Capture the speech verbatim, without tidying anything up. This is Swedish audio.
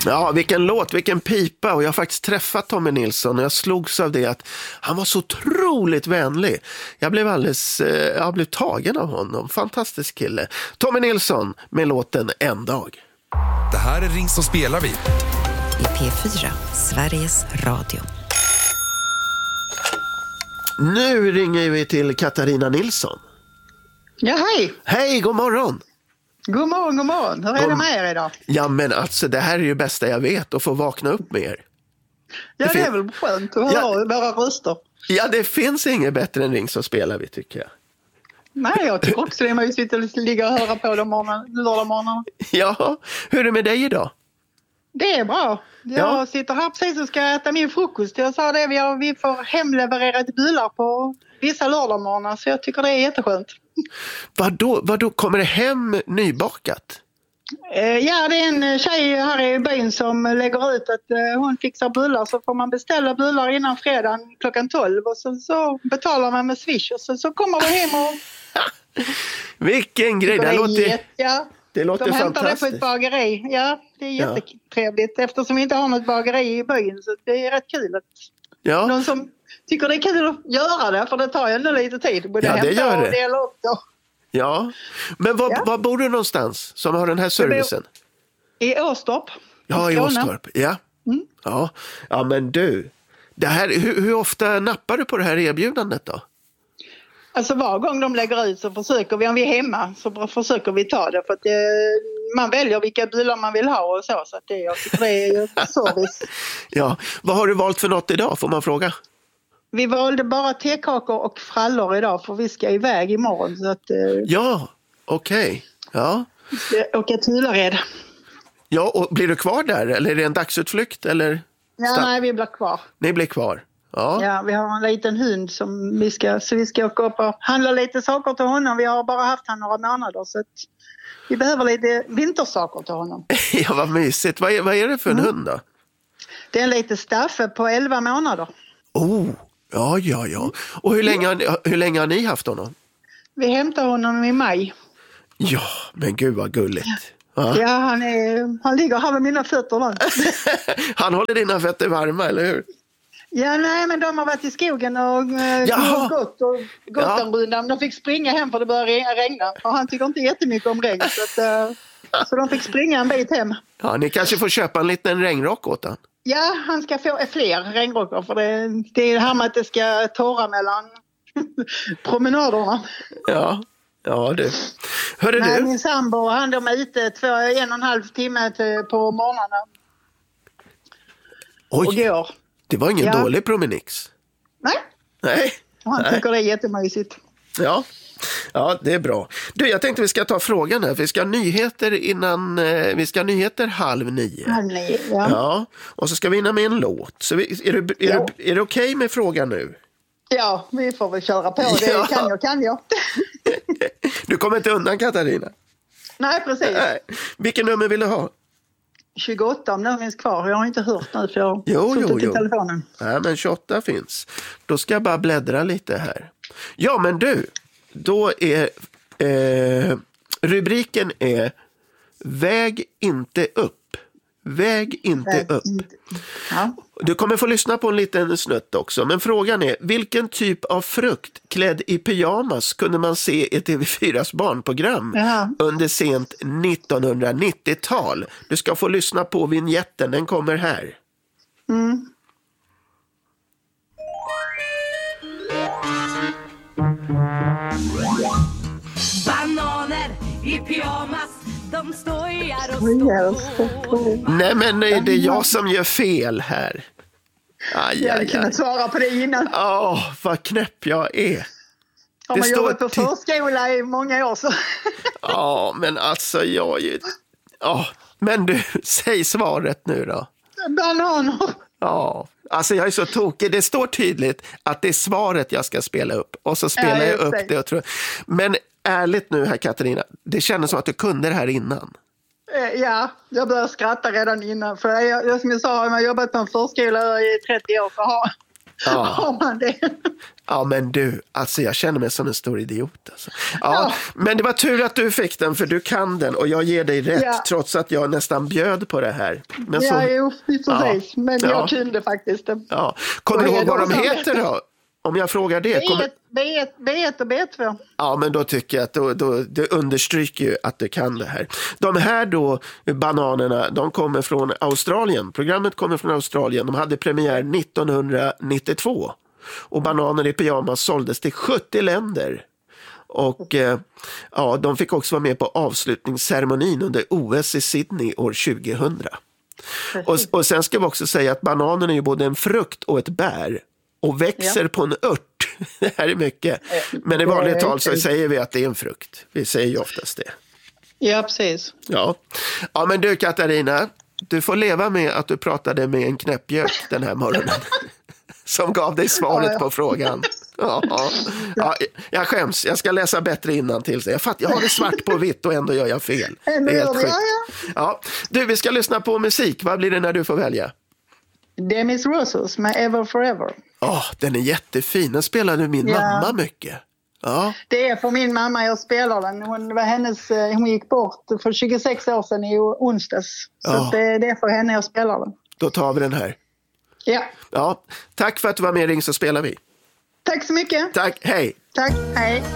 Ja, vilken låt, vilken pipa. Och jag har faktiskt träffat Tommy Nilsson och jag slogs av det att han var så otroligt vänlig. Jag blev alldeles, eh, jag blev tagen av honom. Fantastisk kille. Tommy Nilsson med låten En dag. Det här är Ring så spelar vi. I P fyra, Sveriges Radio. Nu ringer vi till Katarina Nilsson. Ja, hej. Hej, god morgon. God morgon, god morgon. Hur är God... det med er idag? Ja, men alltså det här är ju bästa jag vet, att få vakna upp med er. Ja, det, det är väl skönt att höra ja. våra röster. Ja, det finns inget bättre än Ring så spelar vi, tycker jag. Nej, jag tycker också det. Man ju sitter och ligga och höra på de lördagsmorgnarna. Ja, hur är det med dig idag? Det är bra. Jag ja. sitter här precis och ska äta min frukost. Jag sa det, vi, har, vi får hemlevererade bullar på vissa lördagsmorgnar, så jag tycker det är jätteskönt. Vadå, vadå, kommer det hem nybakat? Eh, ja, det är en tjej här i byn som lägger ut att eh, hon fixar bullar, så får man beställa bullar innan fredagen klockan tolv och så, så betalar man med Swish och så, så kommer man hem och... Vilken grej, det, det låter... Jätte, ja. Det låter de fantastiskt. hämtar det på ett bageri. Ja, det är jättetrevligt ja. Eftersom vi inte har något bageri i byn, så det är rätt kul att ja. någon som tycker det är kul att göra det, för det tar ju ändå lite tid. Både ja, det gör det. Och dela upp då. Ja, men var, ja. var bor du någonstans som har den här servicen? I Åstorp. Ja, i Åstorp, ja. Mm. ja. Ja, men du, det här, hur, hur ofta nappar du på det här erbjudandet då? Alltså var gång de lägger ut så försöker vi, om vi är hemma så försöker vi ta det, för att det, man väljer vilka bilar man vill ha och så, så att det, jag tycker det är ju service. Ja, vad har du valt för något idag, får man fråga? Vi valde bara tekakor och frallor idag, för vi ska iväg imorgon, så att... Ja, okej. Okay. Ja. Åka till Ullared. Ja, och blir du kvar där, eller är det en dagsutflykt, eller? Ja, Sta- nej, vi blir kvar. Ni blir kvar? Ja. Ja, vi har en liten hund som vi ska, så vi ska åka upp och handla lite saker till honom. Vi har bara haft han några månader, så att vi behöver lite vintersaker till honom. Ja, vad mysigt. Vad är, vad är det för en mm. hund då? Det är en liten Staffe på elva månader. Oh, ja, ja, ja. Och hur länge, mm. hur länge har ni haft honom? Vi hämtar honom i maj. Ja, men gud vad gulligt. Ja, ja han, är, han ligger här med mina fötter nu. Han håller dina fötter varma, eller hur? Ja, nej, men de har varit i skogen och äh, gått och gått ja. en runda. De fick springa hem för det började regna. Och han tycker inte jättemycket om regn. Så, att, äh, så de fick springa en bit hem. Ja, ni kanske får köpa en liten regnrock åt han. Ja, han ska få fler regnrockar. För det, det är det här med att det ska torra mellan promenaderna. Ja, ja du. Hörde nej, du? Min sambo, han är ute två, en och en halv timme till, på morgonen. Oj. Och går. Det var ingen ja. dålig promenix. Nej. Nej. Och han Nej. tycker det är jättemysigt. Ja. Ja, det är bra. Du, jag tänkte vi ska ta frågan här. Vi ska ha nyheter innan, eh, vi ska ha nyheter halv nio. Halv nio, ja. Ja, och så ska vi hinna med en låt. Så vi, är det, är ja. det, är det okej med frågan nu? Ja, vi får väl köra på. Det ja. kan jag, kan jag. Du kommer inte undan, Katarina. Nej, precis. Nej. Vilken nummer vill du ha? tjugoåtta om det finns kvar. Jag har inte hört nu för jag jo, har suttit jo, i jo. telefonen. Nej, men tjugoåtta finns. Då ska jag bara bläddra lite här. Ja, men du, då är eh, rubriken är Väg inte upp. Väg inte Väg upp. Inte. Ja. Du kommer få lyssna på en liten snutt också. Men frågan är, vilken typ av frukt klädd i pyjamas kunde man se i T V fyras barnprogram ja. under sent nittonhundranittiotal? Du ska få lyssna på vignetten, den kommer här. Mm. Bananer i pyjamas, de stojar och står. Nej, men nej, det är jag som gör fel här. Aj, jag hade aj, kunnat aj. svara på det innan. Åh, oh, vad knäpp jag är. Har man jobbat på förskola i många år så. Ja, men alltså jag är ju... Ja, men du, säg svaret nu då. Bananer. Ja, alltså jag är så tokig. Det står tydligt att det är svaret jag ska spela upp. Och så spelar ja, jag upp det. det. Och tror... Men ärligt nu här, Katarina, det kändes som att du kunde det här innan. Ja, jag började skratta redan innan. För jag, som jag sa, har jag jobbat på en förskola i trettio år så har, Ja. Har man det? Ja, men du, alltså jag känner mig som en stor idiot. Alltså. Ja, Ja. Men det var tur att du fick den, för du kan den och jag ger dig rätt, Ja. trots att jag nästan bjöd på det här. Men Ja, så, jo, precis. Ja. Men Ja. jag kunde faktiskt det. ja. Kommer du Och det ihåg är vad de de som heter vet. då? Om jag frågar det. Kommer... B ett, B ett och B två. Ja, men då tycker jag att då, då, det understryker ju att du kan det här. De här då, bananerna, de kommer från Australien. Programmet kommer från Australien. De hade premiär nittonhundranittiotvå. Och bananer i pyjamas såldes till sjuttio länder. Och eh, ja, de fick också vara med på avslutningsceremonin under O S i Sydney år tjugohundra. Och, och sen ska vi också säga att bananen är ju både en frukt och ett bär. Och växer ja. på en ört. Det här är mycket. Men i vanligt tal så säger vi att det är en frukt. Vi säger ju oftast det. Ja, precis. Ja, ja men du Katarina, du får leva med att du pratade med en knäppgök den här morgonen. Som gav dig svaret ja, ja. på frågan. Ja, ja. Ja, jag skäms, jag ska läsa bättre innantill. Jag, fatt, jag har det svart på vitt och ändå gör jag fel. Det är helt sjukt. Ja. Du, vi ska lyssna på musik. Vad blir det när du får välja? Demis Roussos med Ever Forever. Ja, oh, den är jättefin. Den spelade min ja. mamma mycket. Ja. Det är för min mamma jag spelar den. Hon, var hennes, hon gick bort för tjugosex år sedan i onsdags. Så oh. det, det är för henne jag spelar den. Då tar vi den här. Ja. Ja. Tack för att du var med, Ring så spelar vi. Tack så mycket. Tack, hej. Tack, hej.